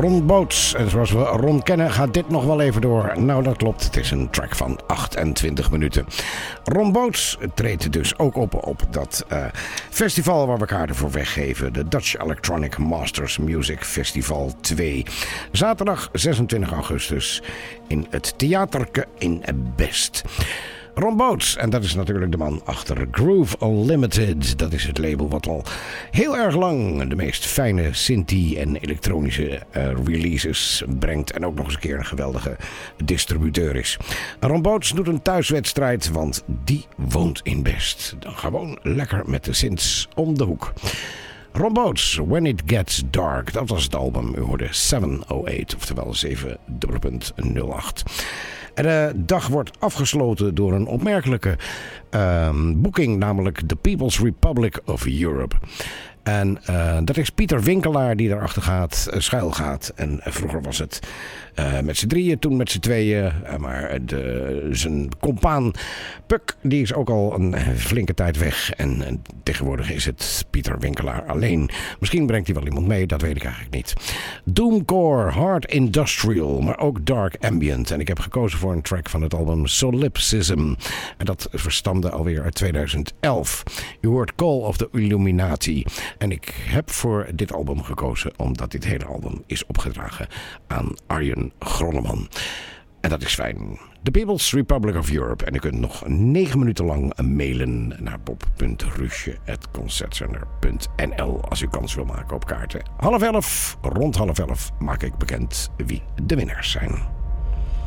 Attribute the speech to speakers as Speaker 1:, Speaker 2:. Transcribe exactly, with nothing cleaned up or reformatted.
Speaker 1: Ron Boots. En zoals we Ron kennen gaat dit nog wel even door. Nou, dat klopt. Het is een track van achtentwintig minuten. Ron Boots treedt dus ook op op dat uh, festival waar we kaarten voor weggeven. De Dutch Electronic Masters Music Festival twee. Zaterdag zesentwintig augustus in het Theaterke in Best. Ron Boots, en dat is natuurlijk de man achter Groove Unlimited. Dat is het label wat al heel erg lang de meest fijne synthie en elektronische uh, releases brengt. En ook nog eens een keer een geweldige distributeur is. Ron Boots doet een thuiswedstrijd, want die woont in Best. Dan gewoon lekker met de synths om de hoek. Ron Boots, When It Gets Dark, dat was het album. U hoorde zeventienhonderdachttien, oftewel zeven nul acht. En de dag wordt afgesloten door een opmerkelijke uh, boeking, namelijk The People's Republic of Europe. En uh, dat is Pieter Winkelaar die daarachter gaat, uh, schuil gaat. En uh, vroeger was het uh, met z'n drieën, toen met z'n tweeën. Uh, maar de, zijn compaan Puk, die is ook al een flinke tijd weg. En uh, tegenwoordig is het Pieter Winkelaar alleen. Misschien brengt hij wel iemand mee, dat weet ik eigenlijk niet. Doomcore, hard industrial, maar ook dark ambient. En ik heb gekozen voor een track van het album Solipsism. En dat verstamde alweer uit tweeduizend elf. U hoort Call of the Illuminati. En ik heb voor dit album gekozen omdat dit hele album is opgedragen aan Arjen Grolleman. En dat is fijn. The People's Republic of Europe. En u kunt nog negen minuten lang mailen naar bob punt rusje apenstaartje concertzender punt n l als u kans wil maken op kaarten. Half elf, rond half elf maak ik bekend wie de winnaars zijn.